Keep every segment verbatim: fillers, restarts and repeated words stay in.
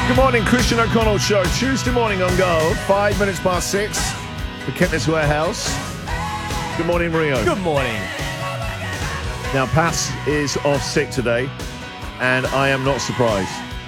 Good morning, Christian O'Connell Show. Tuesday morning on Go, five minutes past six. The Kentness Warehouse. Good morning, Rio. Good morning. Now, Pats is off sick today, and I am not surprised.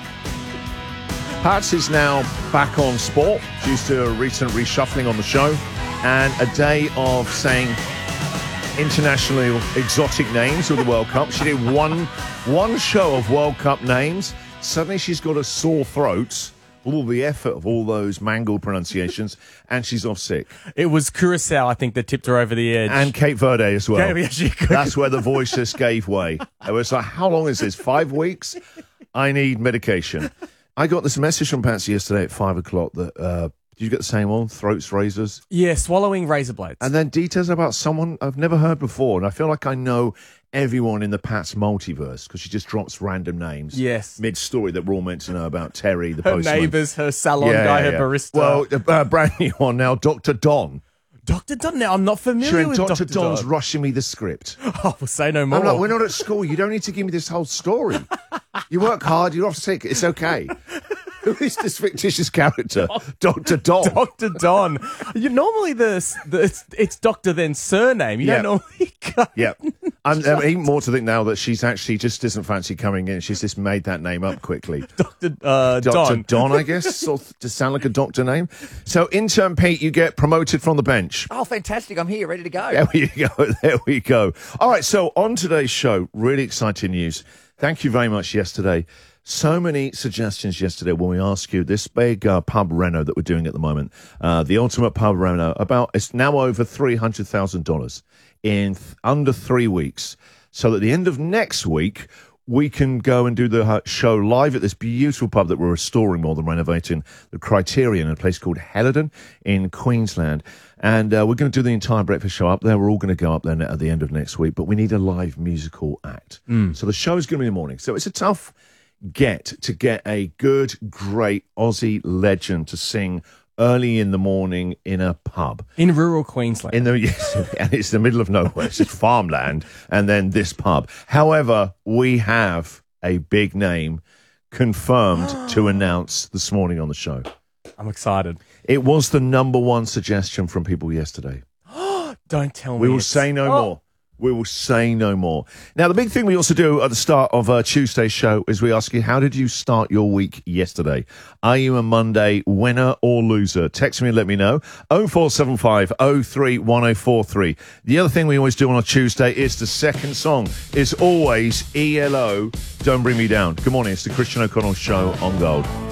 Pats is now back on sport due to a recent reshuffling on the show and a day of saying internationally exotic names of the World Cup. She did one, one show of World Cup names. Suddenly she's got a sore throat, all the effort of all those mangled pronunciations, and she's off sick. It was Curacao, I think, that tipped her over the edge. And Cape Verde as well. Yeah, she could. That's where the voice just gave way. It was like, how long is this? Five weeks? I need medication. I got this message from Patsy yesterday at five o'clock that, uh, did you get the same one? Throats, razors? Yeah, swallowing razor blades. And then details about someone I've never heard before. And I feel like I know everyone in the Pats multiverse because she just drops random names. Yes. Mid-story that we're all meant to know about. Terry, the her postman. neighbours, her salon Yeah, guy, yeah, her yeah. barista. Well, a uh, brand new one now, Doctor Don. Doctor Don, now I'm not familiar Sure, with Doctor Doctor Don's Don. rushing me the script. Oh, well, say no more. I'm like, we're not at school. You don't need to give me this whole story. You work hard. You're off sick. It's okay. Who is this fictitious character? Doctor Don. Doctor Don. You normally the, the it's, it's Doctor then surname. You Yeah. don't normally go. Yeah. I'm, I'm even more to think now that she's actually just doesn't fancy coming in. She's just made that name up quickly. Doctor uh, Doctor Don. Don, I guess, sort of, to sound like a doctor name. So, intern Pete, you get promoted from the bench. Oh, fantastic. I'm here, ready to go. There we go. There we go. All right. So, on today's show, really exciting news. Thank you very much yesterday. So many suggestions yesterday when we asked you this big uh, pub reno that we're doing at the moment, uh, the ultimate pub reno, about it's now over three hundred thousand dollars in th- under three weeks. So at the end of next week, we can go and do the uh, show live at this beautiful pub that we're restoring more than renovating, the Criterion, in a place called Helidon in Queensland. And uh, we're going to do the entire breakfast show up there. We're all going to go up there at the end of next week, but we need a live musical act. Mm. So the show is going to be in the morning. So it's a tough get to get a good, great Aussie legend to sing early in the morning in a pub. In rural Queensland. In the yes, and it's the middle of nowhere. It's just farmland and then this pub. However, we have a big name confirmed to announce this morning on the show. I'm excited. It was the number one suggestion from people yesterday. Don't tell me. We will it's- say no Oh. more. We will say no more. Now, the big thing we also do at the start of uh, Tuesday's show is we ask you, how did you start your week yesterday? Are you a Monday winner or loser? Text me and let me know. oh four seven five, oh three one oh four three. The other thing we always do on a Tuesday is the second song is always E L O, Don't Bring Me Down. Good morning. It's the Christian O'Connell Show on Gold.